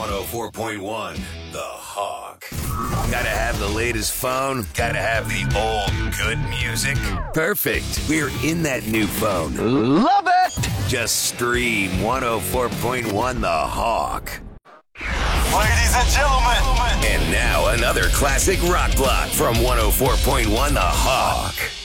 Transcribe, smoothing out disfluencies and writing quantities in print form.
104.1 The Hawk. Gotta have the latest phone, gotta have the old good music. Perfect. We're in that new phone. Love it! Just stream 104.1 The Hawk. Ladies and gentlemen. And now another classic rock block from 104.1 The Hawk.